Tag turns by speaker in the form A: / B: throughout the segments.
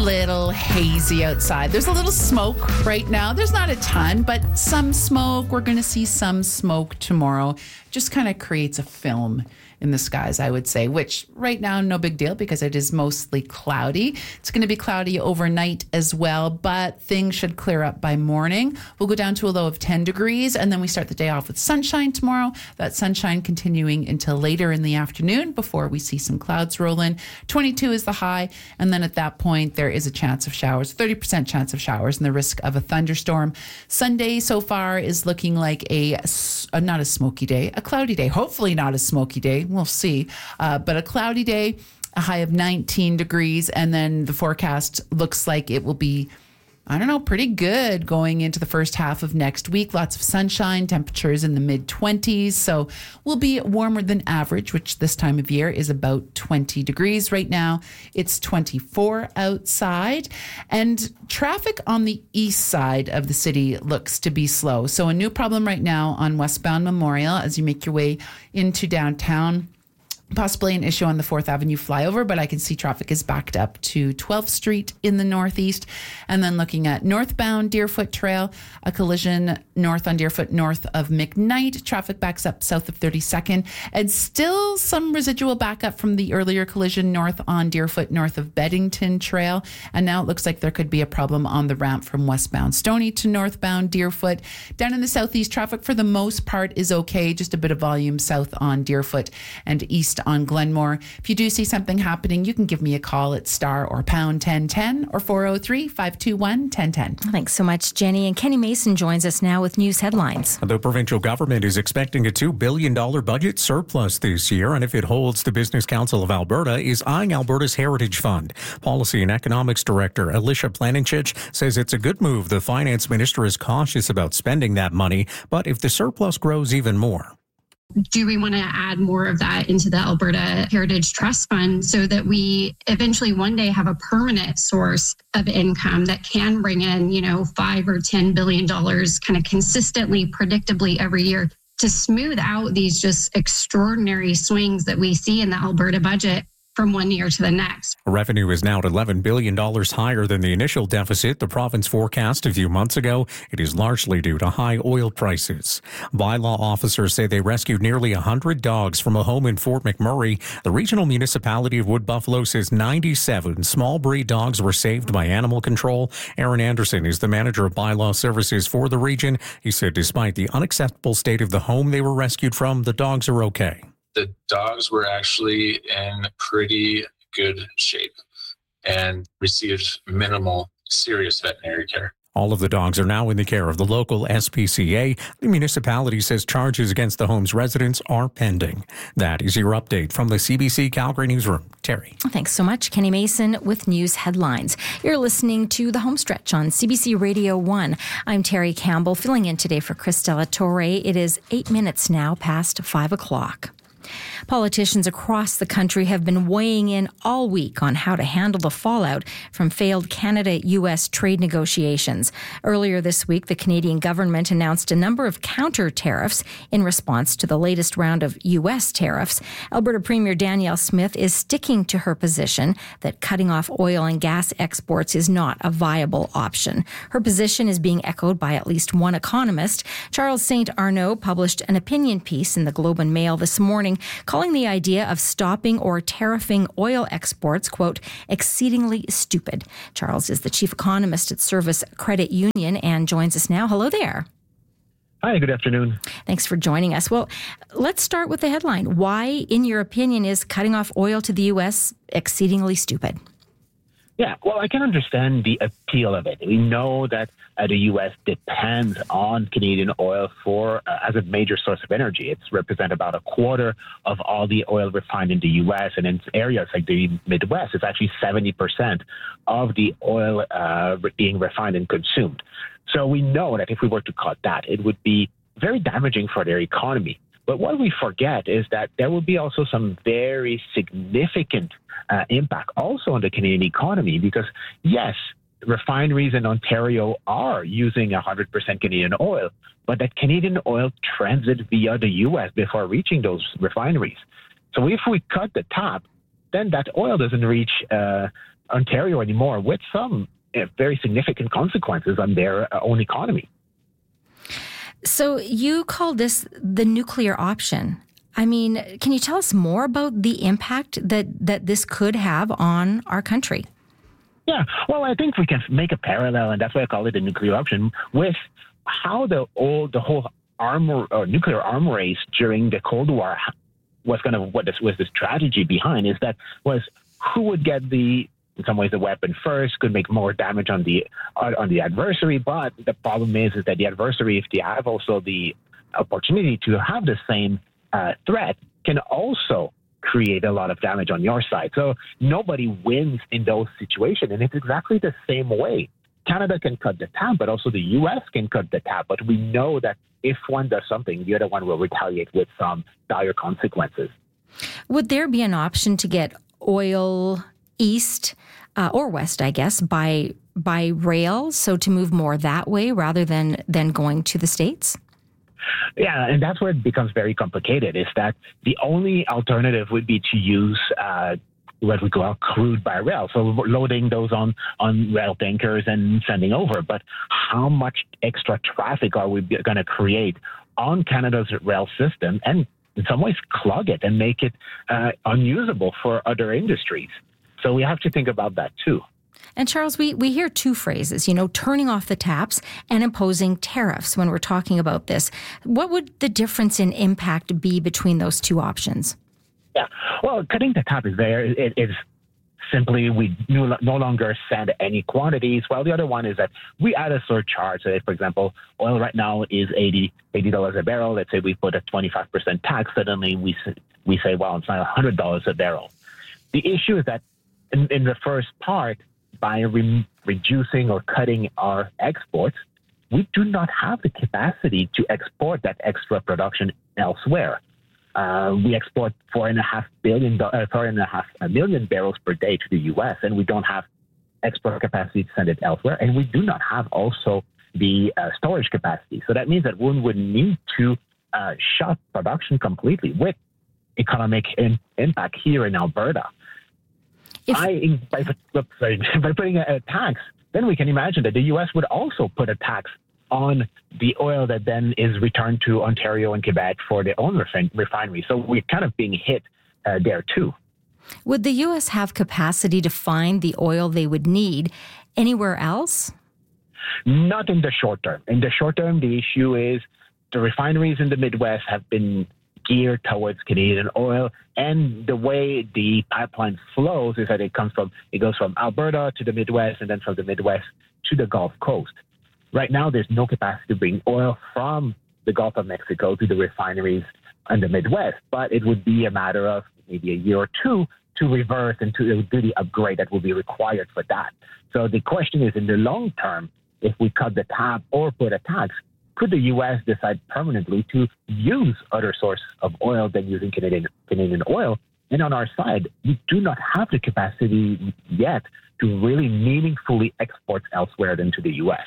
A: little hazy outside. There's a little smoke right now. There's not a ton, but some smoke. We're going to see some smoke tomorrow. Just kind of creates a film in the skies, I would say, which right now, no big deal because it is mostly cloudy. It's going to be cloudy overnight as well, but things should clear up by morning. We'll go down to a low of 10 degrees, and then we start the day off with sunshine tomorrow. That sunshine continuing until later in the afternoon before we see some clouds roll in. 22 is the high, and then at that point, there is a chance of showers, 30% chance of showers, and the risk of a thunderstorm. Sunday so far is looking like not a smoky day, a cloudy day. Hopefully not a smoky day. We'll see. But a cloudy day, a high of 19 degrees. And then the forecast looks like it will be, pretty good going into the first half of next week. Lots of sunshine, temperatures in the mid-20s. So we'll be warmer than average, which this time of year is about 20 degrees. Right now, it's 24 outside. And traffic on the east side of the city looks to be slow. So a new problem right now on westbound Memorial as you make your way into downtown. Possibly an issue on the 4th Avenue flyover, but I can see traffic is backed up to 12th Street in the northeast. And then looking at northbound Deerfoot Trail, a collision north on Deerfoot north of McKnight. Traffic backs up south of 32nd. And still some residual backup from the earlier collision north on Deerfoot north of Beddington Trail. And now it looks like there could be a problem on the ramp from westbound Stony to northbound Deerfoot. Down in the southeast, traffic for the most part is okay. Just a bit of volume south on Deerfoot and east on Glenmore. If you do see something happening, you can give me a call at star or pound 1010 or 403-521-1010.
B: Thanks so much, Jenny. And Kenny Mason joins us now with news headlines.
C: The provincial government is expecting a $2 billion budget surplus this year, and if it holds, the Business Council of Alberta is eyeing Alberta's Heritage Fund. Policy and Economics Director Alicia Planichich says it's a good move. The finance minister is cautious about spending that money, but if the surplus grows even more.
D: Do we want to add more of that into the Alberta Heritage Trust Fund so that we eventually one day have a permanent source of income that can bring in, $5 or $10 billion kind of consistently, predictably every year to smooth out these just extraordinary swings that we see in the Alberta budget from one year to the next.
C: Revenue is now at $11 billion higher than the initial deficit the province forecast a few months ago. It is largely due to high oil prices. Bylaw officers say they rescued nearly 100 dogs from a home in Fort McMurray. The regional municipality of Wood Buffalo says 97 small breed dogs were saved by animal control. Aaron Anderson is the manager of bylaw services for the region. He said despite the unacceptable state of the home they were rescued from, the dogs are okay.
E: The dogs were actually in pretty good shape and received minimal serious veterinary care.
C: All of the dogs are now in the care of the local SPCA. The municipality says charges against the home's residents are pending. That is your update from the CBC Calgary Newsroom. Terry.
B: Thanks so much, Kenny Mason with news headlines. You're listening to The Homestretch on CBC Radio 1. I'm Terry Campbell, filling in today for Chris Torre. It is 8 minutes now past 5 o'clock. Politicians across the country have been weighing in all week on how to handle the fallout from failed Canada-U.S. trade negotiations. Earlier this week, the Canadian government announced a number of counter tariffs in response to the latest round of U.S. tariffs. Alberta Premier Danielle Smith is sticking to her position that cutting off oil and gas exports is not a viable option. Her position is being echoed by at least one economist. Charles St. Arnaud published an opinion piece in the Globe and Mail this morning, calling the idea of stopping or tariffing oil exports, quote, exceedingly stupid. Charles is the chief economist at Service Credit Union and joins us now. Hello there.
F: Hi, good afternoon.
B: Thanks for joining us. Well, let's start with the headline. Why, in your opinion, is cutting off oil to the U.S. exceedingly stupid?
F: Yeah, well, I can understand the appeal of it. We know that the U.S. depends on Canadian oil for as a major source of energy. It's represent about a quarter of all the oil refined in the U.S. And in areas like the Midwest, it's actually 70% of the oil being refined and consumed. So we know that if we were to cut that, it would be very damaging for their economy. But what we forget is that there will be also some very significant impact also on the Canadian economy because, yes, refineries in Ontario are using 100% Canadian oil, but that Canadian oil transits via the U.S. before reaching those refineries. So if we cut the tap, then that oil doesn't reach the Ontario anymore, with some very significant consequences on their own economy.
B: So you call this the nuclear option. I mean, can you tell us more about the impact that this could have on our country?
F: Yeah, well, I think we can make a parallel, and that's why I call it the nuclear option, with how the whole nuclear arm race during the Cold War was the strategy behind, is that was who would get in some ways the weapon first, could make more damage on the adversary. But the problem is that the adversary, if they have also the opportunity to have the same threat, can also create a lot of damage on your side. So nobody wins in those situations. And it's exactly the same way. Canada can cut the tab, but also the U.S. can cut the tab. But we know that if one does something, the other one will retaliate with some dire consequences.
B: Would there be an option to get oil east or west, I guess, by rail, so to move more that way rather than going to the States?
F: Yeah, and that's where it becomes very complicated, is that the only alternative would be to use what we call crude by rail, so loading those on rail tankers and sending over. But how much extra traffic are we going to create on Canada's rail system, and in some ways clog it and make it unusable for other industries? So we have to think about that too.
B: And Charles, we hear two phrases, turning off the taps and imposing tariffs when we're talking about this. What would the difference in impact be between those two options?
F: Yeah, well, cutting the tap it is simply we no longer send any quantities, while the other one is that we add a surcharge. So if, for example, oil right now is $80 a barrel. Let's say we put a 25% tax. Suddenly we say, well, it's now $100 a barrel. The issue is that in the first part, by reducing or cutting our exports, we do not have the capacity to export that extra production elsewhere. We export 4.5 million barrels per day to the U.S., and we don't have export capacity to send it elsewhere, and we do not have also the storage capacity. So that means that one would need to shut production completely with economic impact here in Alberta. By putting a tax, then we can imagine that the U.S. would also put a tax on the oil that then is returned to Ontario and Quebec for their own refinery. So we're kind of being hit there too.
B: Would the U.S. have capacity to find the oil they would need anywhere else?
F: Not in the short term. In the short term, the issue is the refineries in the Midwest have been geared towards Canadian oil, and the way the pipeline flows is that it goes from Alberta to the Midwest, and then from the Midwest to the Gulf Coast. Right now, there's no capacity to bring oil from the Gulf of Mexico to the refineries in the Midwest, but it would be a matter of maybe a year or two to reverse and to do the upgrade that will be required for that. So the question is, in the long term, if we cut the tab or put a tax, could the U.S. decide permanently to use other sources of oil than using Canadian oil? And on our side, we do not have the capacity yet to really meaningfully export elsewhere than to the U.S.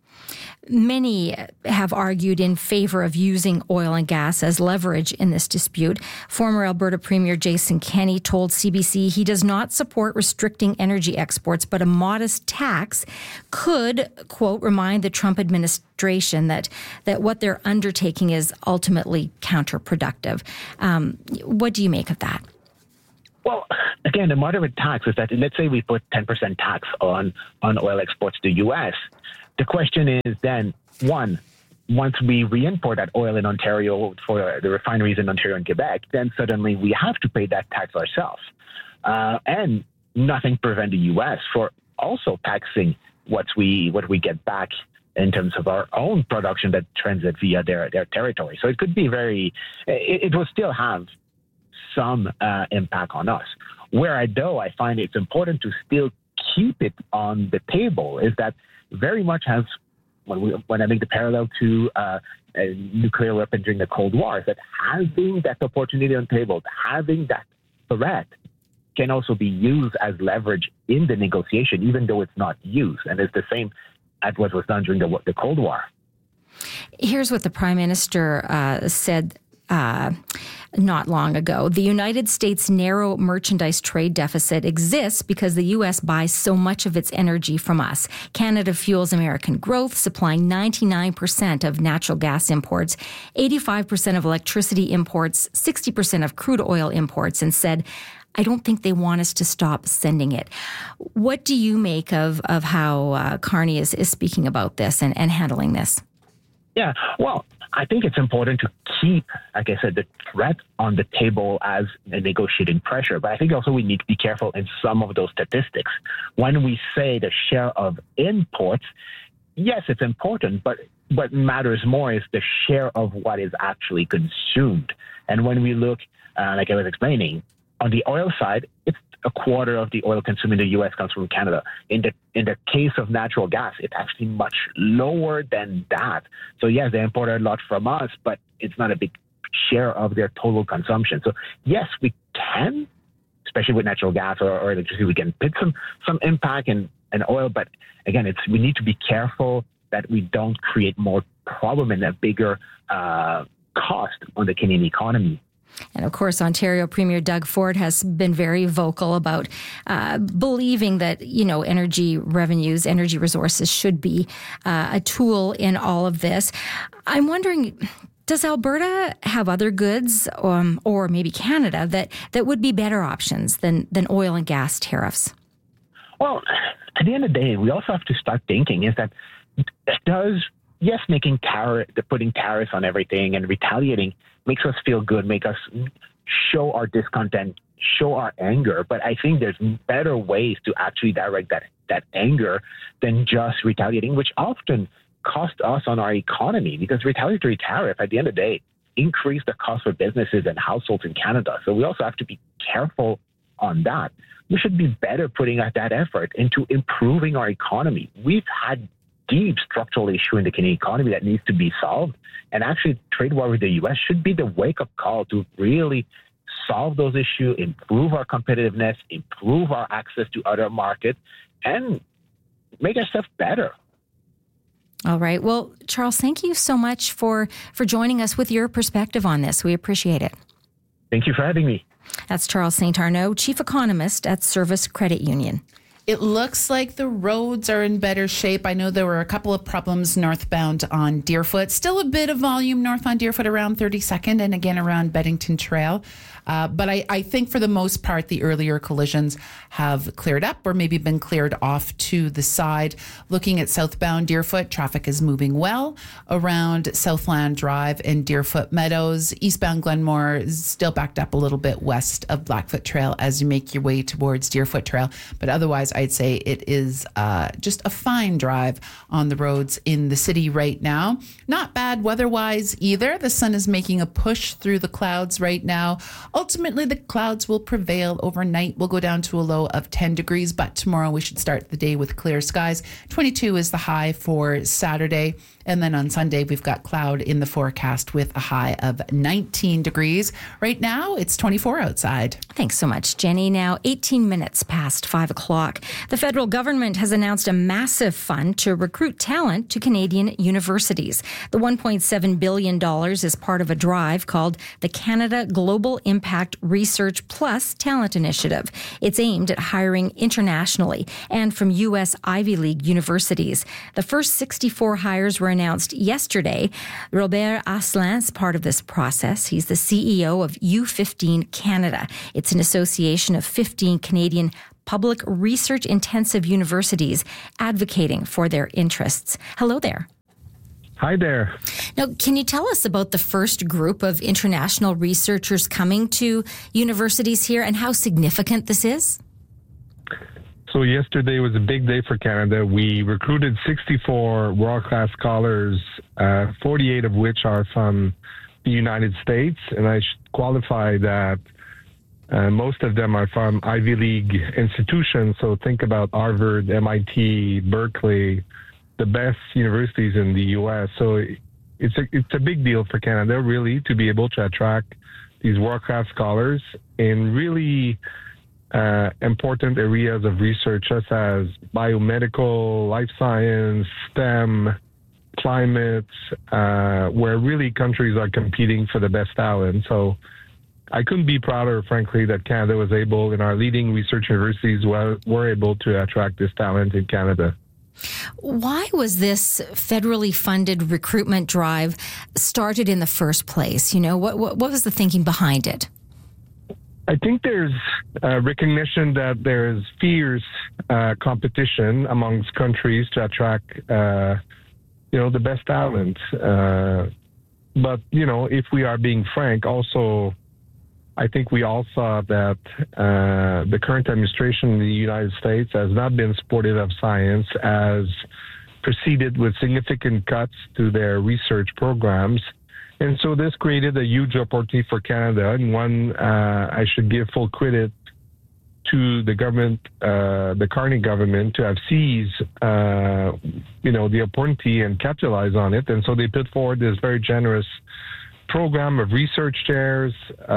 B: Many have argued in favor of using oil and gas as leverage in this dispute. Former Alberta Premier Jason Kenney told CBC he does not support restricting energy exports, but a modest tax could, quote, remind the Trump administration that what they're undertaking is ultimately counterproductive. What do you make of that?
F: Well, again, the moderate tax is that, let's say we put 10% tax on oil exports to the U.S., the question is then, one, once we re-import that oil in Ontario for the refineries in Ontario and Quebec, then suddenly we have to pay that tax ourselves. And nothing prevents the U.S. for also taxing what we get back in terms of our own production that transits via their territory. So it could be it will still have some impact on us. Where I find it's important to still keep it on the table is that very much has, when I make the parallel to nuclear weapon during the Cold War, is that having that opportunity on the table, having that threat can also be used as leverage in the negotiation, even though it's not used. And it's the same as what was done during the Cold War.
B: Here's what the Prime Minister said not long ago. The United States narrow merchandise trade deficit exists because the U.S. buys so much of its energy from us. Canada fuels American growth, supplying 99% of natural gas imports, 85% of electricity imports, 60% of crude oil imports, and said, I don't think they want us to stop sending it. What do you make of how Carney is speaking about this and handling this?
F: Yeah, well, I think it's important to keep, like I said, the threat on the table as a negotiating pressure. But I think also we need to be careful in some of those statistics. When we say the share of imports, yes, it's important, but what matters more is the share of what is actually consumed. And when we look, like I was explaining, on the oil side, it's a quarter of the oil consumed in the U.S. comes from Canada. In the case of natural gas, it's actually much lower than that. So yes, they import a lot from us, but it's not a big share of their total consumption. So yes, we can, especially with natural gas or electricity, we can put some impact in oil. But again, we need to be careful that we don't create more problem and a bigger cost on the Canadian economy.
B: And of course, Ontario Premier Doug Ford has been very vocal about believing that, energy revenues, energy resources should be a tool in all of this. I'm wondering, does Alberta have other goods or maybe Canada that would be better options than oil and gas tariffs?
F: Well, at the end of the day, we also have to start thinking is that yes, putting tariffs on everything and retaliating makes us feel good, make us show our discontent, show our anger. But I think there's better ways to actually direct that anger than just retaliating, which often cost us on our economy, because retaliatory tariff, at the end of the day, increase the cost for businesses and households in Canada. So we also have to be careful on that. We should be better putting that effort into improving our economy. We've had deep structural issue in the Canadian economy that needs to be solved. And actually, trade war with the U.S. should be the wake-up call to really solve those issues, improve our competitiveness, improve our access to other markets, and make ourselves better.
B: All right. Well, Charles, thank you so much for joining us with your perspective on this. We appreciate it.
F: Thank you for having me.
B: That's Charles St. Arnaud, Chief Economist at Service Credit Union.
A: It looks like the roads are in better shape. I know there were a couple of problems northbound on Deerfoot. Still a bit of volume north on Deerfoot around 32nd and again around Beddington Trail. But I think for the most part, the earlier collisions have cleared up or maybe been cleared off to the side. Looking at southbound Deerfoot, traffic is moving well around Southland Drive and Deerfoot Meadows. Eastbound Glenmore is still backed up a little bit west of Blackfoot Trail as you make your way towards Deerfoot Trail. But otherwise, I'd say it is just a fine drive on the roads in the city right now. Not bad weather-wise either. The sun is making a push through the clouds right now. Ultimately, the clouds will prevail overnight. We'll go down to a low of 10 degrees, but tomorrow we should start the day with clear skies. 22 is the high for Saturday. And then on Sunday, we've got cloud in the forecast with a high of 19 degrees. Right now, it's 24 outside.
B: Thanks so much, Jenny. Now, 18 minutes past 5 o'clock. The federal government has announced a massive fund to recruit talent to Canadian universities. The $1.7 billion is part of a drive called the Canada Global Impact Research Plus Talent Initiative. It's aimed at hiring internationally and from U.S. Ivy League universities. The first 64 hires were announced yesterday. Robert Asselin is part of this process. He's the CEO of U15 Canada. It's an association of 15 Canadian public research-intensive universities advocating for their interests. Hello there.
G: Hi there.
B: Now, can you tell us about the first group of international researchers coming to universities here and how significant this is?
G: So yesterday was a big day for Canada. We recruited 64 world-class scholars, 48 of which are from the United States. And I should qualify that most of them are from Ivy League institutions. So think about Harvard, MIT, Berkeley, the best universities in the U.S. So it's a big deal for Canada, really, to be able to attract these world-class scholars in really important areas of research, such as biomedical, life science, STEM, climate, where really countries are competing for the best talent. So I couldn't be prouder, frankly, that Canada was able, in our leading research universities, were able to attract this talent in Canada.
B: Why was this federally funded recruitment drive started in the first place? You know, what was the thinking behind it?
G: I think there's a recognition that there's fierce competition amongst countries to attract, the best talent. But, if we are being frank, also, I think we all saw that the current administration in the United States has not been supportive of science, has proceeded with significant cuts to their research programs. And so this created a huge opportunity for Canada. And one, I should give full credit to the government, the Carney government, to have seized, the opportunity and capitalize on it. And so they put forward this very generous program of research chairs.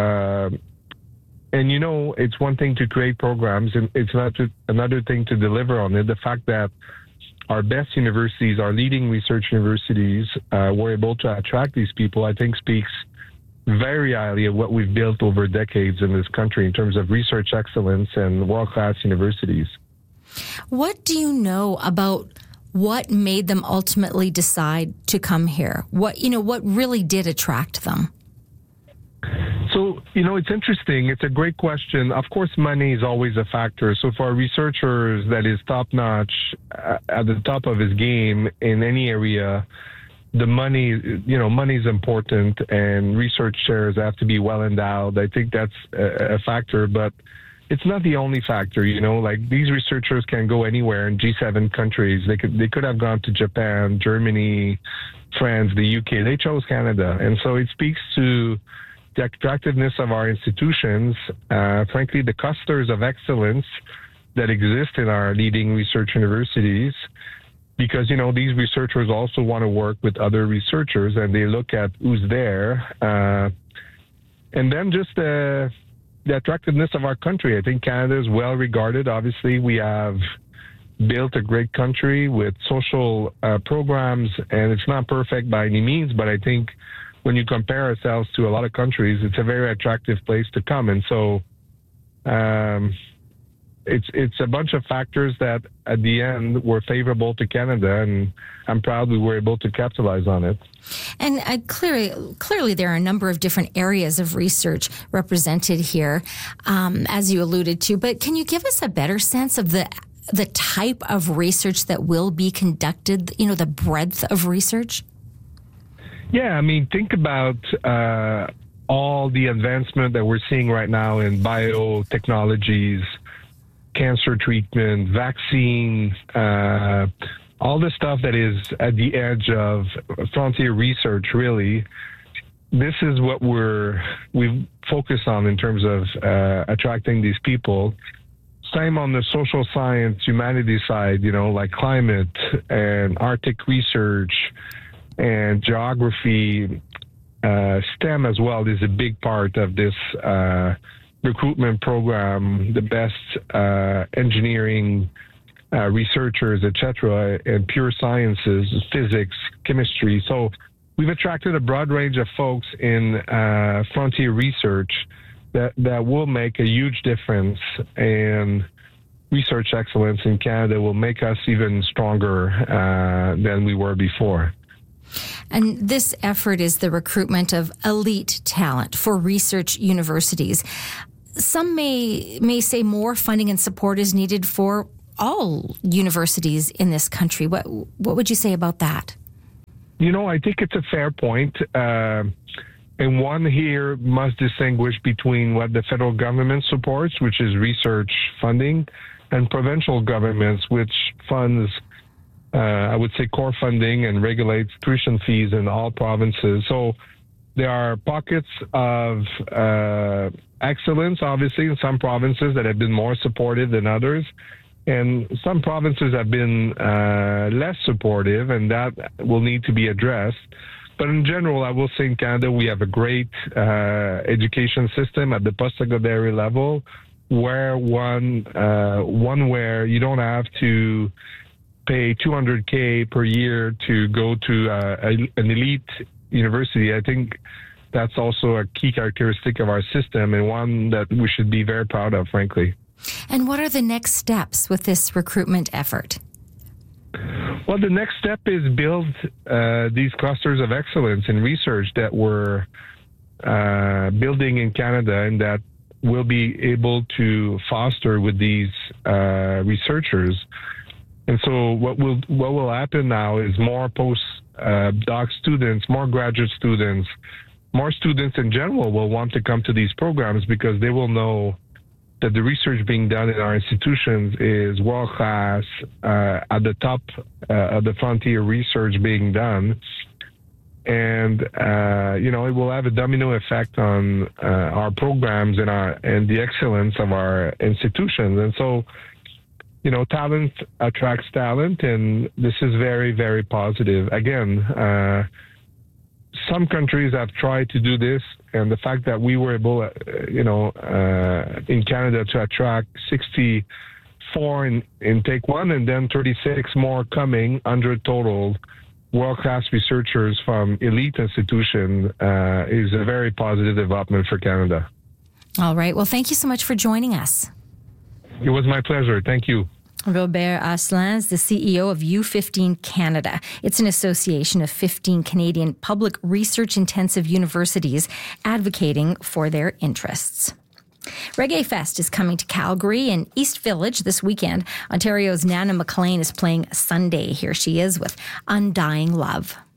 G: It's one thing to create programs, and it's another thing to deliver on it. The fact that our best universities, our leading research universities, were able to attract these people, I think speaks very highly of what we've built over decades in this country in terms of research excellence and world-class universities.
B: What do you know about what made them ultimately decide to come here? What really did attract them?
G: So, it's interesting. It's a great question. Of course, money is always a factor. So for researchers that is top-notch, at the top of his game in any area, the money is important, and research chairs have to be well endowed. I think that's a factor, but it's not the only factor. Like these researchers can go anywhere in G7 countries. They could have gone to Japan, Germany, France, the UK. They chose Canada. And so it speaks to the attractiveness of our institutions, frankly, the clusters of excellence that exist in our leading research universities, because, these researchers also want to work with other researchers, and they look at who's there. And then just the attractiveness of our country. I think Canada is well regarded. Obviously, we have built a great country with social programs, and it's not perfect by any means, but I think when you compare ourselves to a lot of countries, it's a very attractive place to come. And so it's a bunch of factors that at the end were favorable to Canada, and I'm proud we were able to capitalize on it.
B: And clearly there are a number of different areas of research represented here, as you alluded to, but can you give us a better sense of the type of research that will be conducted, the breadth of research?
G: Yeah, think about all the advancement that we're seeing right now in biotechnologies, cancer treatment, vaccine, all the stuff that is at the edge of frontier research, really. This is what we've focused on in terms of attracting these people. Same on the social science, humanities side, like climate and Arctic research, and geography, STEM as well is a big part of this recruitment program. The best engineering researchers, etc., and pure sciences, physics, chemistry. So we've attracted a broad range of folks in frontier research that will make a huge difference, and research excellence in Canada will make us even stronger than we were before.
B: And this effort is the recruitment of elite talent for research universities. Some may say more funding and support is needed for all universities in this country. What would you say about that?
G: I think it's a fair point. And one here must distinguish between what the federal government supports, which is research funding, and provincial governments, which funds I would say core funding and regulates tuition fees in all provinces. So there are pockets of excellence, obviously, in some provinces that have been more supportive than others. And some provinces have been less supportive, and that will need to be addressed. But in general, I will say in Canada, we have a great education system at the post-secondary level, where one where you don't have to pay $200K per year to go to an elite university. I think that's also a key characteristic of our system and one that we should be very proud of, frankly.
B: And what are the next steps with this recruitment effort?
G: Well, the next step is build these clusters of excellence in research that we're building in Canada and that we'll be able to foster with these researchers. And so what will happen now is more post-doc students, more graduate students, more students in general will want to come to these programs because they will know that the research being done in our institutions is world-class, at the top of the frontier research being done. And, it will have a domino effect on our programs and the excellence of our institutions. And so, talent attracts talent, and this is very, very positive. Again, some countries have tried to do this, and the fact that we were able, in Canada to attract 64 in take one and then 36 more coming, 100 total, world-class researchers from elite institutions is a very positive development for Canada.
B: All right. Well, thank you so much for joining us.
G: It was my pleasure. Thank you.
B: Robert Asselin is the CEO of U15 Canada. It's an association of 15 Canadian public research-intensive universities advocating for their interests. Reggae Fest is coming to Calgary and East Village this weekend. Ontario's Nana McLean is playing Sunday. Here she is with Undying Love.